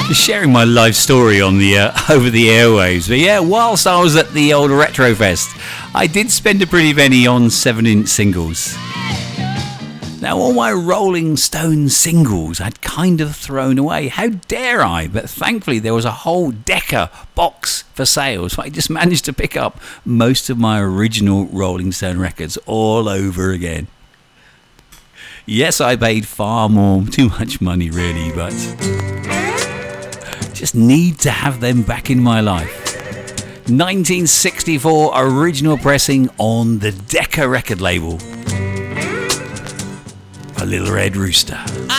Just sharing my life story on the over the airwaves. But yeah, whilst I was at the old Retrofest, I did spend a pretty penny on 7-inch singles. Now, all my Rolling Stone singles I'd kind of thrown away. How dare I? But thankfully there was a whole Decca box for sale, so I just managed to pick up most of my original Rolling Stone records all over again. Yes, I paid far more, too much money really, but just need to have them back in my life. 1964 original pressing on the Decca record label. A Little Red Rooster.